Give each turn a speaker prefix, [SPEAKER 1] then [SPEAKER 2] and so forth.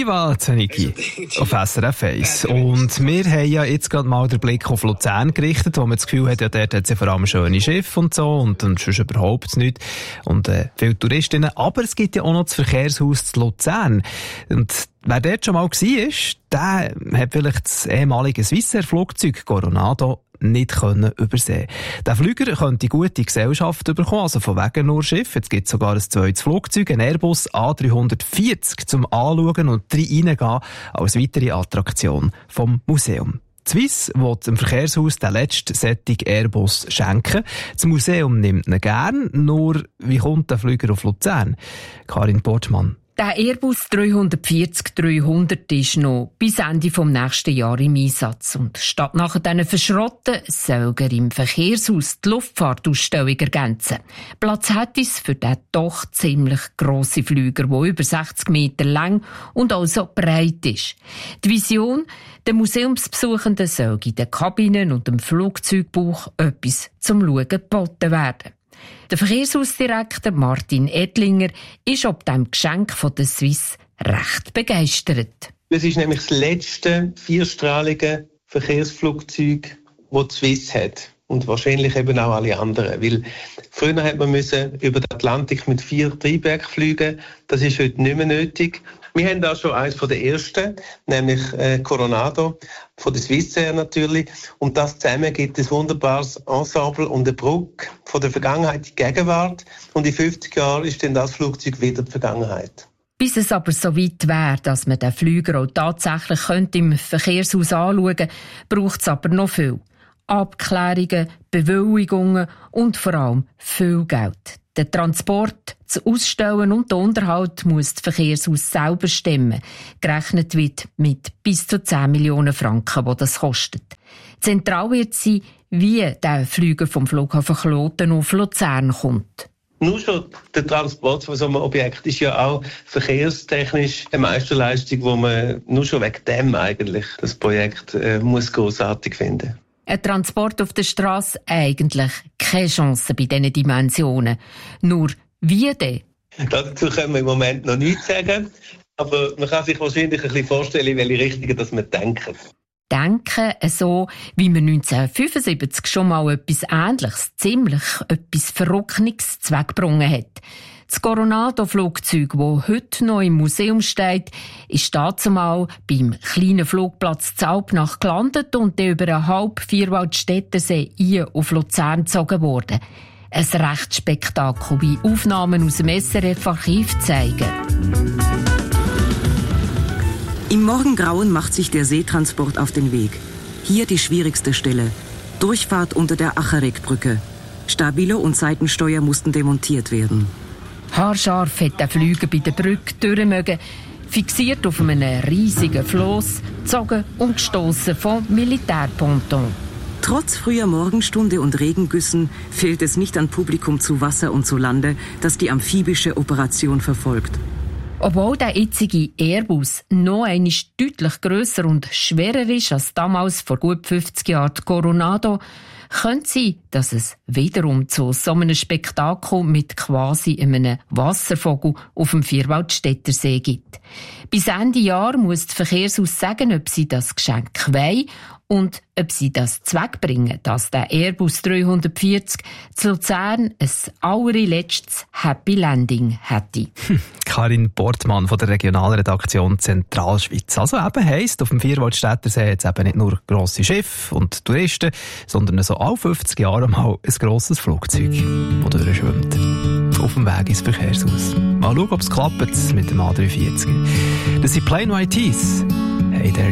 [SPEAKER 1] Viva Zaniki auf SRF 1. Und wir haben ja jetzt gerade mal den Blick auf Luzern gerichtet, wo man das Gefühl hat, ja, dort hat es ja vor allem schöne Schiffe und so und sonst überhaupt nichts. Und viele Touristinnen. Aber es gibt ja auch noch das Verkehrshaus zu Luzern. Und wer dort schon mal war, der hat vielleicht das ehemalige Swissair-Flugzeug Coronado nicht können übersehen. Der Flüger könnte gute Gesellschaft bekommen, also von wegen nur Schiff. Jetzt gibt es sogar ein zweites Flugzeug, ein Airbus A340 zum Anschauen und reingehen als weitere Attraktion vom Museum. Die Swiss will dem Verkehrshaus den letzten solchen Airbus schenken. Das Museum nimmt ihn gern, nur wie kommt der Flüger auf Luzern? Karin Portmann.
[SPEAKER 2] Der Airbus 340-300 ist noch bis Ende des nächsten Jahres im Einsatz. Und statt nachher diesen verschrotten, soll er im Verkehrshaus die Luftfahrtausstellung ergänzen. Platz hat es für den doch ziemlich grossen Flüger, der über 60 Meter lang und also breit ist. Die Vision, den Museumsbesuchenden soll in den Kabinen und dem Flugzeugbauch etwas zum Schauen geboten werden. Der Verkehrshausdirektor Martin Edlinger ist ob dem Geschenk von der Swiss recht begeistert.
[SPEAKER 3] Es ist nämlich das letzte vierstrahlige Verkehrsflugzeug, das die Swiss hat. Und wahrscheinlich eben auch alle anderen. Weil früher hat man über den Atlantik mit 4 Triebwerken fliegen. Das ist heute nicht mehr nötig. Wir haben da schon eines der ersten, nämlich Coronado, von der Swissair natürlich. Und das zusammen gibt ein wunderbares Ensemble und eine Brücke von der Vergangenheit in die Gegenwart. Und in 50 Jahren ist dann das Flugzeug wieder die Vergangenheit.
[SPEAKER 2] Bis es aber so weit wäre, dass man den Flüger auch tatsächlich im Verkehrshaus anschauen könnte, braucht es aber noch viel. Abklärungen, Bewilligungen und vor allem viel Geld. Der Transport, das Ausstellen und der Unterhalt muss das Verkehrshaus selber stemmen. Gerechnet wird mit bis zu 10 Millionen Franken, die das kostet. Zentral wird sein, wie der Flüger vom Flughafen Kloten auf Luzern kommt.
[SPEAKER 3] Nur schon der Transport von so einem Objekt ist ja auch verkehrstechnisch eine Meisterleistung, wo man nur schon wegen dem eigentlich das Projekt muss grossartig finden.
[SPEAKER 2] Ein Transport auf der Strasse eigentlich keine Chance bei diesen Dimensionen. Nur wie denn?
[SPEAKER 3] Dazu können wir im Moment noch nichts sagen. Aber man kann sich wahrscheinlich ein bisschen vorstellen, in welche Richtung dass wir denken.
[SPEAKER 2] Denken so, wie man 1975 schon mal etwas Ähnliches, ziemlich etwas Verrückendes weggebracht hat. Das Coronado-Flugzeug, das heute noch im Museum steht, ist dazumal beim kleinen Flugplatz Zaubnach gelandet und dann über einen Halb-Vierwaldstättersee hier auf Luzern gezogen worden. Ein Rechtsspektakel, wie Aufnahmen aus dem SRF-Archiv zeigen.
[SPEAKER 4] Im Morgengrauen macht sich der Seetransport auf den Weg. Hier die schwierigste Stelle. Durchfahrt unter der Acharekbrücke. Stabilo und Seitensteuer mussten demontiert werden.
[SPEAKER 2] Haarscharf hat der Flüger bei der Brücke durchmögen, fixiert auf einem riesigen Floss, gezogen und gestossen vom Militärponton.
[SPEAKER 4] Trotz früher Morgenstunde und Regengüssen fehlt es nicht an Publikum zu Wasser und zu Lande, das die amphibische Operation verfolgt.
[SPEAKER 2] Obwohl der jetzige Airbus noch einmal deutlich grösser und schwerer ist als damals vor gut 50 Jahren die Coronado, könnte sein, dass es wiederum zu so einem Spektakel mit quasi einem Wasservogel auf dem Vierwaldstättersee gibt. Bis Ende Jahr muss das Verkehrshaus sagen, ob sie das Geschenk wollen und ob sie das zweckbringen, dass der Airbus 340 zu Luzern ein allerletztes Happy Landing hätte.
[SPEAKER 1] Karin Portmann von der Regionalredaktion Zentralschweiz. Also eben heisst, auf dem Vierwaldstättersee jetzt eben nicht nur grosse Schiffe und Touristen, sondern so alle 50 Jahre mal ein grosses Flugzeug, das durchschwimmt. Auf dem Weg ins Verkehrshaus. Mal schauen, ob es klappt mit dem A340. Das sind Plain White Tees. Hey there.